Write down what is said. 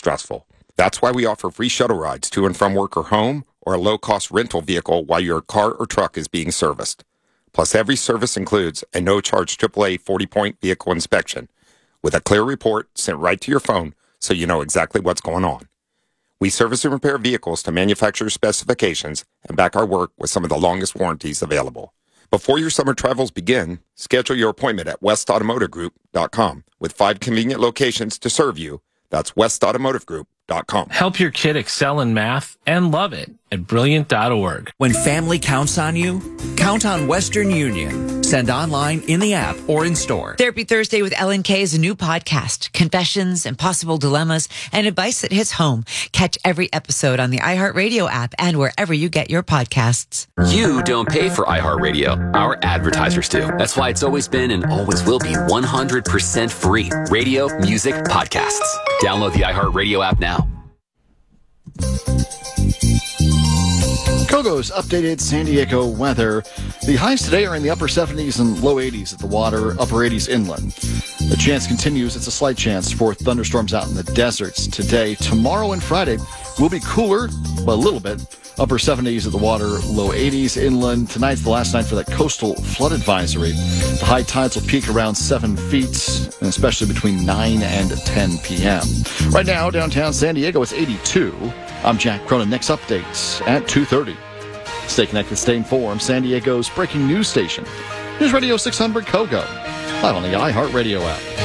stressful. That's why we offer free shuttle rides to and from work or home, or a low-cost rental vehicle while your car or truck is being serviced. Plus, every service includes a no-charge AAA 40-point vehicle inspection with a clear report sent right to your phone so you know exactly what's going on. We service and repair vehicles to manufacturer specifications and back our work with some of the longest warranties available. Before your summer travels begin, schedule your appointment at westautomotivegroup.com with 5 convenient locations to serve you. That's westautomotivegroup.com. Help your kid excel in math and love it at brilliant.org. When family counts on you, count on Western Union. Send online, in the app, or in store. Therapy Thursday with Ellen Kay is a new podcast. Confessions, impossible dilemmas, and advice that hits home. Catch every episode on the iHeartRadio app and wherever you get your podcasts. You don't pay for iHeartRadio. Our advertisers do. That's why it's always been and always will be 100% free. Radio, music, podcasts. Download the iHeartRadio app now. Kogo's updated San Diego weather. The highs today are in the upper 70s and low 80s at the water, upper 80s inland. The chance continues. It's a slight chance for thunderstorms out in the deserts today. Tomorrow and Friday will be cooler, but a little bit. Upper 70s at the water, low 80s inland. Tonight's the last night for that coastal flood advisory. The high tides will peak around 7 feet, and especially between 9 and 10 p.m. Right now, downtown San Diego, it's 82. I'm Jack Cronin. Next updates at 2:30. Stay connected, stay informed. San Diego's breaking news station. News Radio 600 Kogo. Live on the iHeartRadio app.